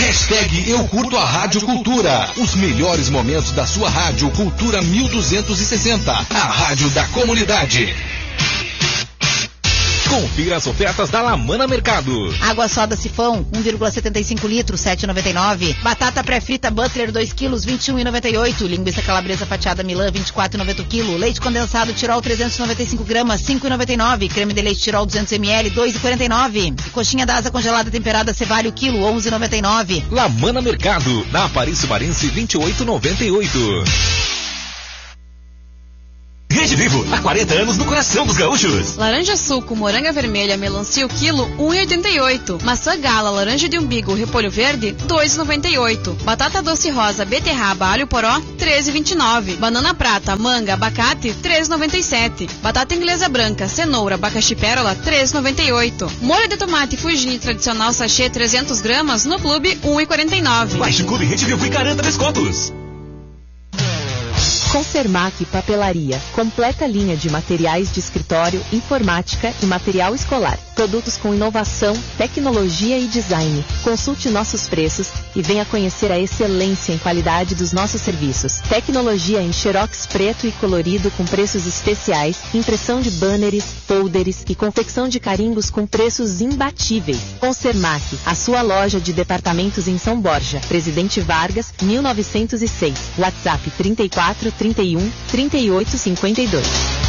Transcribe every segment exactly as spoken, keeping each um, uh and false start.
Hashtag Eu Curto a Rádio Cultura. Os melhores momentos da sua rádio Cultura mil duzentos e sessenta. A rádio da comunidade. Confira as ofertas da Lamana Mercado. Água soda sifão, um vírgula setenta e cinco litros, sete reais e noventa e nove centavos. Batata pré-frita Butler, dois quilos, vinte e um reais e noventa e oito centavos. Linguiça calabresa fatiada Milan, vinte e quatro reais e noventa centavos quilo. Leite condensado Tirol, trezentos e noventa e cinco gramas, cinco reais e noventa e nove centavos. Creme de leite Tirol, duzentos mililitros, dois reais e quarenta e nove centavos. Coxinha da asa congelada temperada Cevalho, quilo, onze reais e noventa e nove centavos. Lamana Mercado, na Aparício Marense, vinte e oito reais e noventa e oito centavos. Rede Vivo, há quarenta anos no coração dos gaúchos. Laranja suco, moranga vermelha, melancia o quilo, um real e oitenta e oito centavos. Maçã gala, laranja de umbigo, repolho verde, dois reais e noventa e oito centavos. Batata doce rosa, beterraba, alho poró, treze reais e vinte e nove centavos. Banana prata, manga, abacate, três reais e noventa e sete centavos. Batata inglesa branca, cenoura, abacaxi pérola, três reais e noventa e oito centavos. Molho de tomate Fugini tradicional sachê trezentos gramas, no clube, um real e quarenta e nove centavos. Baixe o Clube Rede Vivo e garanta descontos. Consermac Papelaria, completa linha de materiais de escritório, informática e material escolar. Produtos com inovação, tecnologia e design. Consulte nossos preços e venha conhecer a excelência em qualidade dos nossos serviços. Tecnologia em xerox preto e colorido com preços especiais, impressão de banners, folders e confecção de carimbos com preços imbatíveis. Consermac, a sua loja de departamentos em São Borja, Presidente Vargas, mil novecentos e seis. WhatsApp trinta e quatro, trinta e um, trinta e oito, cinquenta e dois.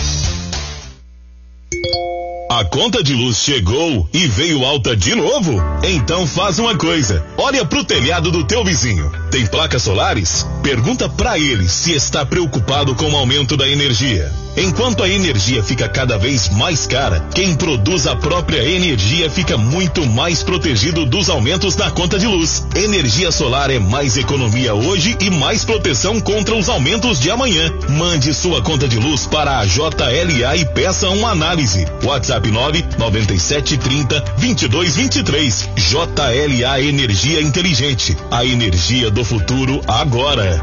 A conta de luz chegou e veio alta de novo? Então faz uma coisa, olha pro telhado do teu vizinho. Tem placas solares? Pergunta pra ele se está preocupado com o aumento da energia. Enquanto a energia fica cada vez mais cara, quem produz a própria energia fica muito mais protegido dos aumentos da conta de luz. Energia solar é mais economia hoje e mais proteção contra os aumentos de amanhã. Mande sua conta de luz para a J L A e peça uma análise. WhatsApp nove nove sete trinta, vinte e dois vinte e três. J L A Energia Inteligente. A energia do futuro agora.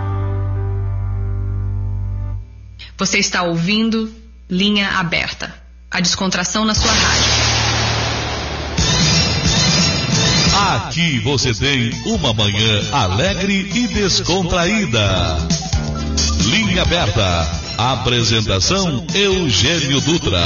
Você está ouvindo Linha Aberta, a descontração na sua rádio. Aqui você tem uma manhã alegre e descontraída. Linha Aberta. Apresentação Eugênio Dutra.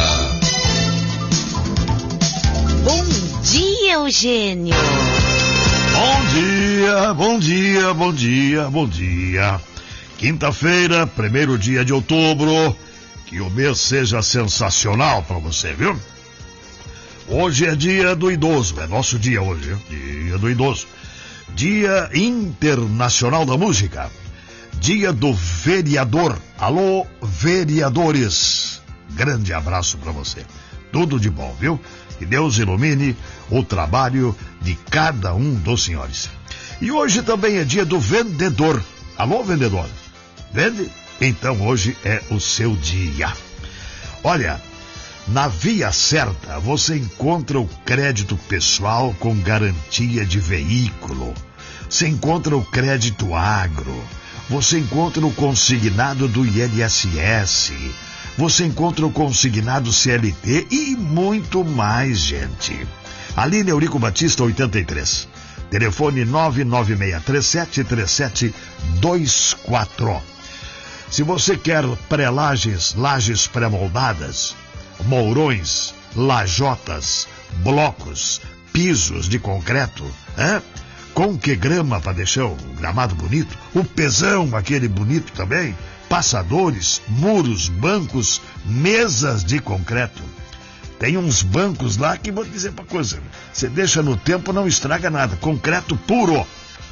Bom dia, Eugênio. Bom dia, bom dia, bom dia, bom dia. Quinta-feira, primeiro dia de outubro. Que o mês seja sensacional para você, viu? Hoje é dia do idoso, é nosso dia hoje, viu? Dia do idoso. Dia Internacional da Música. Dia do vereador. Alô, vereadores. Grande abraço para você. Tudo de bom, viu? Que Deus ilumine o trabalho de cada um dos senhores. E hoje também é dia do vendedor. Alô, vendedor. Vende? Então hoje é o seu dia. Olha, na Via Certa você encontra o crédito pessoal com garantia de veículo. Você encontra o crédito agro. Você encontra o consignado do I N S S. Você encontra o consignado C L T e muito mais, gente. Aline Eurico Batista, oitenta e três. Telefone nove nove seis três sete três sete dois quatro. Se você quer pré-lajes, lajes pré-moldadas, mourões, lajotas, blocos, pisos de concreto, hein? Com que grama para deixar o gramado bonito, o pesão, aquele bonito também, passadores, muros, bancos, mesas de concreto. Tem uns bancos lá que vou dizer uma coisa, você deixa no tempo, não estraga nada, concreto puro.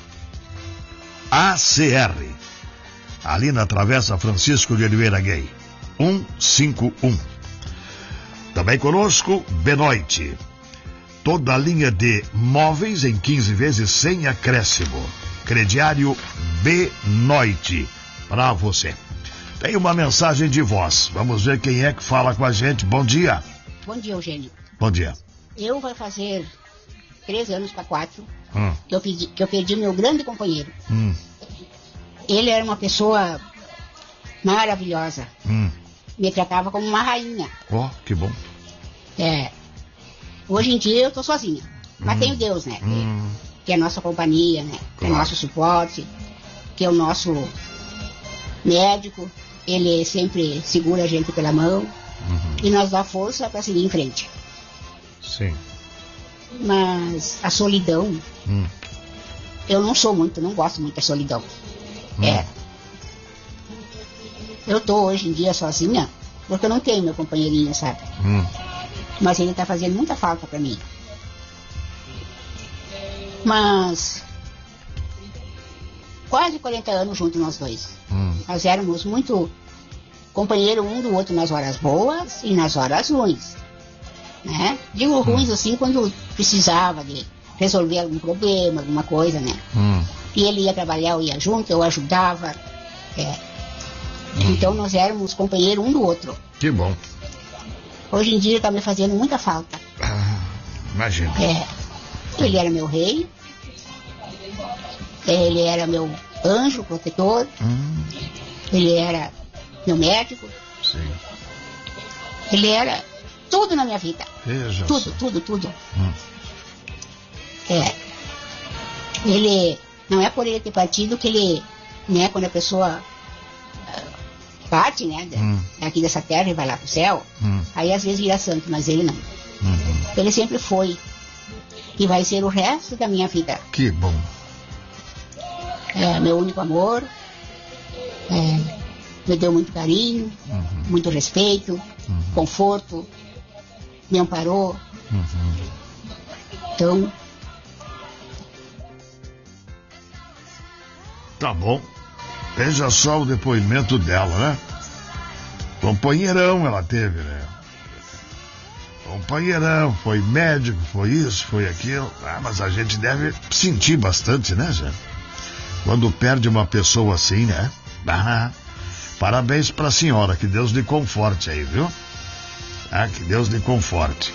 A C R, ali na Travessa Francisco de Oliveira Gay, cento e cinquenta e um. Também conosco, Benoit. Toda a linha de móveis em quinze vezes sem acréscimo. Crediário Benoit, para você. Tem uma mensagem de voz. Vamos ver quem é que fala com a gente. Bom dia. Bom dia, Eugênio. Bom dia. Eu vou fazer três anos para quatro hum. que, eu perdi, que eu perdi meu grande companheiro. Hum. Ele era uma pessoa maravilhosa. Hum. Me tratava como uma rainha. Ó, oh, que bom. É. Hoje em dia eu tô sozinha. Mas hum. tenho Deus, né? Hum. que é a nossa companhia, né? Que é o nosso suporte, que é o nosso médico. Ele sempre segura a gente pela mão uhum. e nos dá força para seguir em frente. Sim. Mas a solidão, hum. eu não sou muito, não gosto muito da solidão. Hum. É. Eu tô hoje em dia sozinha porque eu não tenho meu companheirinho, sabe? Hum. Mas ele tá fazendo muita falta para mim. Mas quase quarenta anos juntos nós dois. Hum. Nós éramos muito companheiros um do outro nas horas boas e nas horas ruins. Né? Digo ruins hum. assim quando precisava de resolver algum problema, alguma coisa, né? Hum. E ele ia trabalhar, eu ia junto, eu ajudava. É. Hum. Então nós éramos companheiros um do outro. Que bom. Hoje em dia tá me fazendo muita falta. Ah, imagina. É. Ele era meu rei. Ele era meu anjo protetor. Hum. Ele era meu médico. Sim. Ele era tudo na minha vida. Veja tudo, só. tudo, tudo. Hum. É. Ele não é por ele ter partido que ele, né, quando a pessoa uh, parte, né, hum. daqui dessa terra e vai lá pro céu, hum. aí às vezes vira santo, mas ele não. Uhum. Ele sempre foi. E vai ser o resto da minha vida. Que bom. É meu único amor. É, me deu muito carinho, uhum. muito respeito, uhum. conforto, me amparou. Uhum. Então. Tá bom. Veja só o depoimento dela, né? Companheirão ela teve, né? Companheirão, foi médico, foi isso, foi aquilo. Ah, mas a gente deve sentir bastante, né, gente? Quando perde uma pessoa assim, né? Ah, parabéns pra senhora, que Deus lhe conforte aí, viu? Ah, que Deus lhe conforte.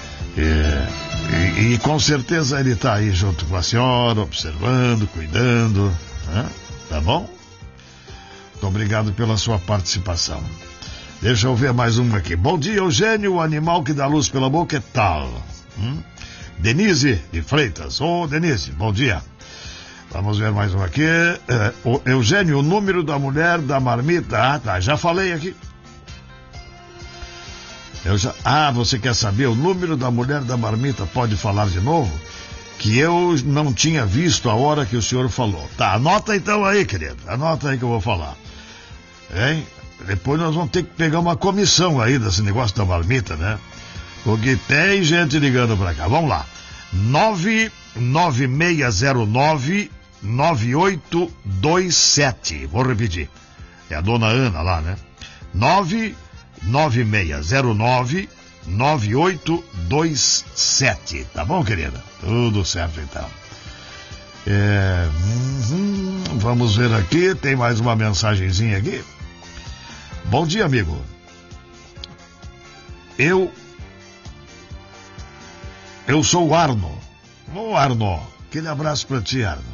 E, e, e com certeza ele tá aí junto com a senhora, observando, cuidando, né? Tá bom? Muito obrigado pela sua participação. Deixa eu ver mais uma aqui. Bom dia, Eugênio, o animal que dá luz pela boca é tal. Hum? Denise de Freitas. Ô, oh, Denise, bom dia. Vamos ver mais uma aqui. É, o Eugênio, o número da mulher da marmita. Ah, tá, já falei aqui. Eu já... Ah, você quer saber o número da mulher da marmita? Pode falar de novo? Que eu não tinha visto a hora que o senhor falou. Tá, anota então aí, querido. Anota aí que eu vou falar. Hein? Depois nós vamos ter que pegar uma comissão aí desse negócio da marmita, né? Porque tem gente ligando pra cá. Vamos lá. nove nove seis zero nove nove oito dois sete. Vou repetir. É a dona Ana lá, né? nove nove seis zero nove nove oito dois sete. Tá bom, querida? Tudo certo, então. É... Uhum. Vamos ver aqui. Tem mais uma mensagenzinha aqui. Bom dia, amigo. Eu... Eu sou o Arno. Ô, Arno. Aquele abraço pra ti, Arno.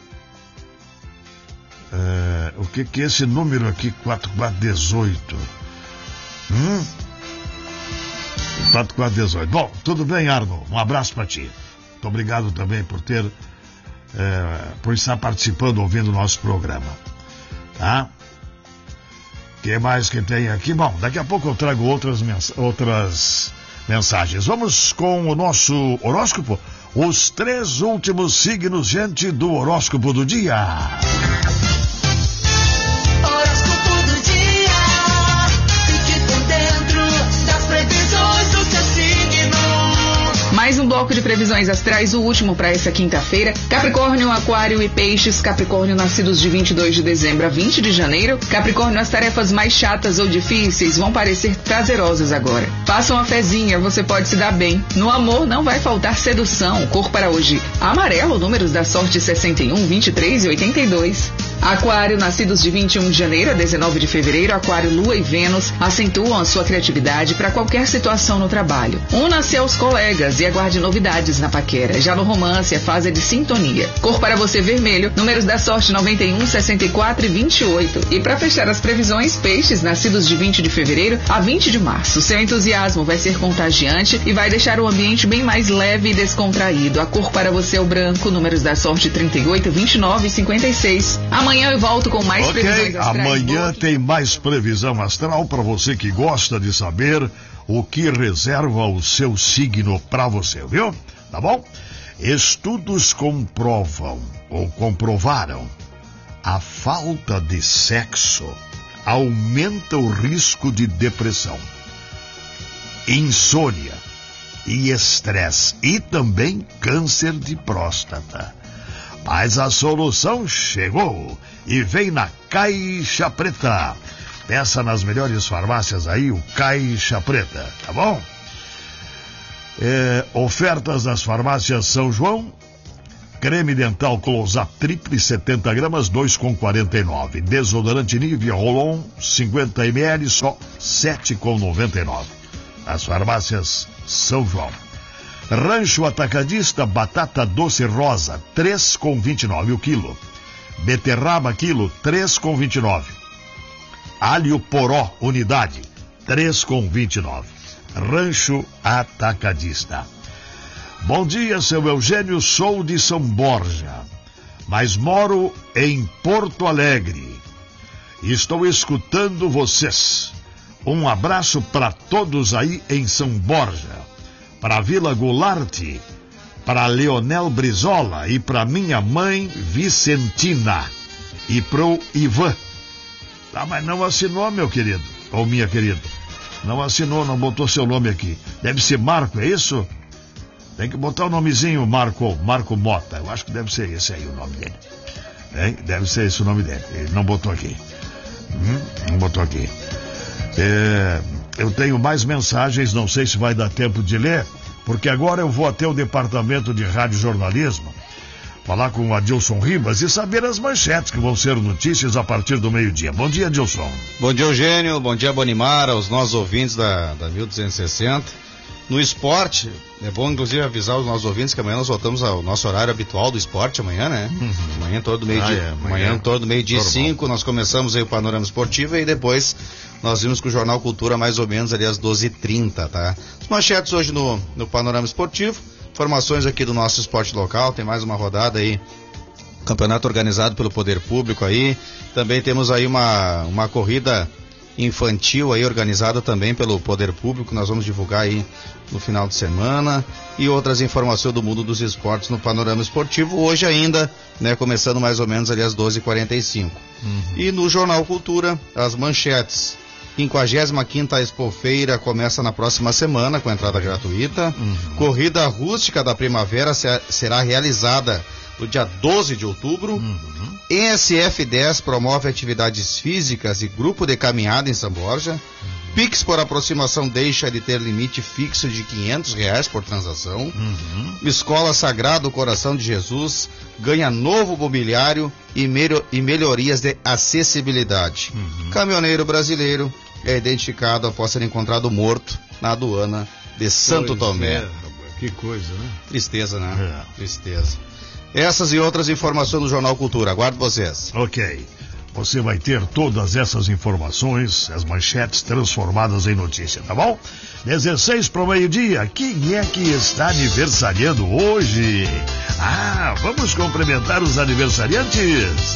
É, o que que é esse número aqui? quatro quatro um oito. Hum? quatro quatro um oito. Bom, tudo bem, Arno. Um abraço pra ti. Muito obrigado também por ter... É, por estar participando, ouvindo o nosso programa. Tá? O que mais que tem aqui? Bom, daqui a pouco eu trago outras, mens- outras mensagens. Vamos com o nosso horóscopo. Os três últimos signos, gente, do horóscopo do dia. Horóscopo do dia. Fique por dentro das previsões do seu signo. Mais um bloco de previsões astrais, o último para essa quinta-feira. Capricórnio, Aquário e Peixes. Capricórnio, nascidos de vinte e dois de dezembro a vinte de janeiro. Capricórnio, as tarefas mais chatas ou difíceis vão parecer prazerosas agora. Faça uma fezinha, você pode se dar bem. No amor não vai faltar sedução. Cor para hoje: amarelo, números da sorte sessenta e um, vinte e três e oitenta e dois. Aquário, nascidos de vinte e um de janeiro a dezenove de fevereiro, Aquário, Lua e Vênus acentuam a sua criatividade para qualquer situação no trabalho. Una-se aos colegas e aguarde novidades na paquera. Já no romance, é fase de sintonia. Cor para você vermelho, números da sorte noventa e um, sessenta e quatro e vinte e oito. E para fechar as previsões, peixes, nascidos de vinte de fevereiro a vinte de março. Seu entusiasmo vai ser contagiante e vai deixar o ambiente bem mais leve e descontraído. A cor para você é o branco, números da sorte trinta e oito, vinte e nove e cinquenta e seis. Amanhã eu volto com mais okay, previsões astrais. Amanhã tem mais previsão astral para você que gosta de saber o que reserva o seu signo para você, viu? Tá bom? Estudos comprovam ou comprovaram a falta de sexo aumenta o risco de depressão, insônia e estresse e também câncer de próstata. Mas a solução chegou e vem na Caixa Preta. Peça nas melhores farmácias aí o Caixa Preta, tá bom? É, ofertas das farmácias São João. Creme dental Close-Up Triple setenta gramas, dois reais e quarenta e nove. Desodorante Nivea Rolon cinquenta mililitros, só sete reais e noventa e nove. As farmácias São João. Rancho Atacadista, batata doce rosa, três reais e vinte e nove o quilo. Beterraba quilo, três reais e vinte e nove. Alho poró, unidade, três reais e vinte e nove. Rancho Atacadista. Bom dia, seu Eugênio, sou de São Borja, mas moro em Porto Alegre. Estou escutando vocês. Um abraço para todos aí em São Borja. Para Vila Goulart, para Leonel Brizola e para minha mãe Vicentina. E pro Ivan. Tá, mas não assinou, meu querido, ou minha querida. Não assinou, não botou seu nome aqui. Deve ser Marco, é isso? Tem que botar o nomezinho Marco, Marco Mota. Eu acho que deve ser esse aí o nome dele. Hein? Deve ser esse o nome dele. Ele não botou aqui. Hum? Não botou aqui. É, eu tenho mais mensagens, não sei se vai dar tempo de ler, porque agora eu vou até o departamento de rádio jornalismo, falar com o Adilson Ribas e saber as manchetes que vão ser notícias a partir do meio-dia. Bom dia, Adilson. Bom dia, Eugênio. Bom dia, Bonimar, aos nossos ouvintes da, da mil duzentos e sessenta. No esporte, é bom inclusive avisar os nossos ouvintes que amanhã nós voltamos ao nosso horário habitual do esporte, amanhã, né? Uhum. Amanhã todo meio-dia, ah, é, amanhã, amanhã todo meio-dia e cinco, nós começamos aí o Panorama Esportivo e depois nós vimos com o Jornal Cultura mais ou menos ali às doze e trinta, tá? As manchetes hoje no, no Panorama Esportivo, informações aqui do nosso esporte local, tem mais uma rodada aí, campeonato organizado pelo Poder Público aí, também temos aí uma, uma corrida infantil aí organizada também pelo Poder Público, nós vamos divulgar aí no final de semana, e outras informações do mundo dos esportes no Panorama Esportivo, hoje ainda, né, começando mais ou menos ali às doze e quarenta e cinco. Uhum. E no Jornal Cultura, as manchetes. quinquagésima quinta Expofeira começa na próxima semana com entrada gratuita. Uhum. Corrida rústica da primavera será realizada no dia doze de outubro. Uhum. E S F dez promove atividades físicas e grupo de caminhada em São Borja. Uhum. Pix por aproximação deixa de ter limite fixo de quinhentos reais por transação. Uhum. Escola Sagrado Coração de Jesus ganha novo mobiliário e, melho- e melhorias de acessibilidade. Uhum. Caminhoneiro brasileiro é identificado após ser encontrado morto na aduana de Santo pois Tomé. É, que coisa, né? Tristeza, né? É. Tristeza. Essas e outras informações no Jornal Cultura. Aguardo vocês. Ok. Você vai ter todas essas informações, as manchetes transformadas em notícia, tá bom? dezesseis para o meio-dia. Quem é que está aniversariando hoje? Ah, vamos cumprimentar os aniversariantes.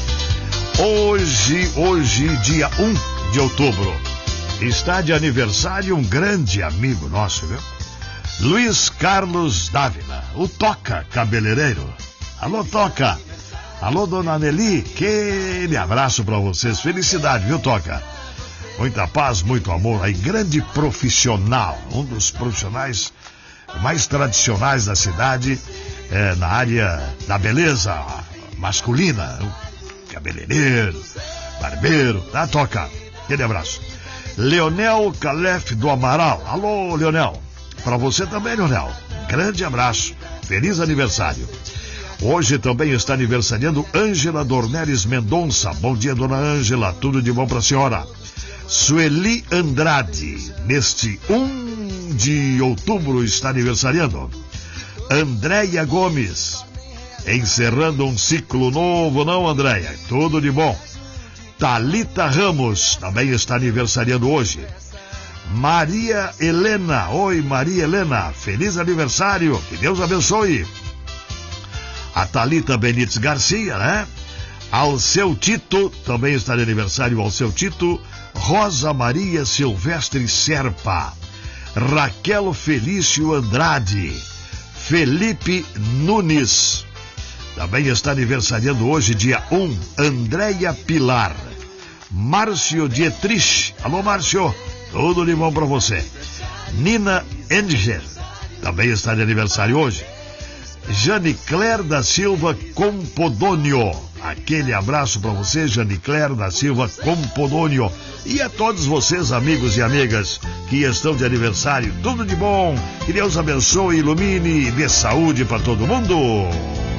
Hoje, hoje, dia um de outubro, está de aniversário um grande amigo nosso, viu? Luiz Carlos Dávila, o Toca Cabeleireiro. Alô, Toca. Alô, dona Nelly, aquele abraço pra vocês. Felicidade, viu, Toca? Muita paz, muito amor. Aí, grande profissional, um dos profissionais mais tradicionais da cidade, é, na área da beleza masculina. Cabeleireiro, barbeiro, tá, Toca? Aquele abraço. Leonel Calef do Amaral. Alô, Leonel. Pra você também, Leonel. Grande abraço. Feliz aniversário. Hoje também está aniversariando Ângela Dornelles Mendonça. Bom dia, dona Ângela, tudo de bom para a senhora. Sueli Andrade, neste um de outubro está aniversariando. Andréia Gomes, encerrando um ciclo novo, não, Andréia? Tudo de bom. Thalita Ramos, também está aniversariando hoje. Maria Helena, oi Maria Helena, feliz aniversário, que Deus abençoe. A Thalita Benites Garcia, né? Alceu Tito, também está de aniversário Alceu Tito. Rosa Maria Silvestre Serpa. Raquel Felício Andrade. Felipe Nunes. Também está aniversariando hoje, dia um, Andréia Pilar. Márcio Dietrich. Alô, Márcio. Tudo de bom para você. Nina Enger. Também está de aniversário hoje. Jane Claire da Silva Compodônio. Aquele abraço para você, Jane Claire da Silva Compodônio. E a todos vocês, amigos e amigas, que estão de aniversário. Tudo de bom. Que Deus abençoe, ilumine e dê saúde para todo mundo.